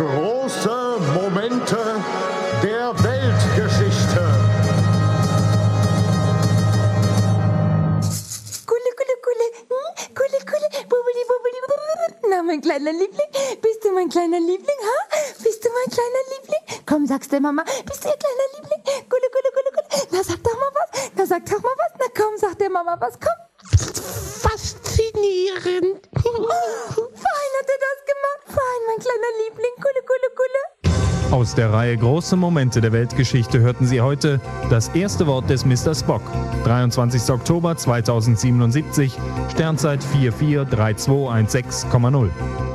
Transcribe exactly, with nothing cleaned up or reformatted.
große Momente der Weltgeschichte. Kulle, kulle, kulle, hm? Kulle, kulle, bubbeli, bubbeli, bubbeli. Na, mein kleiner Liebling, bist du mein kleiner Liebling, ha? Bist du mein kleiner Liebling? Komm, sag's der Mama, bist du ihr kleiner Liebling? Kulle, kulle, kulle, kulle. Na, sag doch mal was, na, sag doch mal was. Na, komm, sag der Mama was, komm. Faszinierend. Fein hat er das gemacht, fein, mein kleiner Liebling. Kulle, kulle, kulle. Aus der Reihe Große Momente der Weltgeschichte hörten Sie heute das erste Wort des Mister Spock. dreiundzwanzigster Oktober zweitausendsiebenundsiebzig, Sternzeit vier vier drei zwei eins sechs Komma null.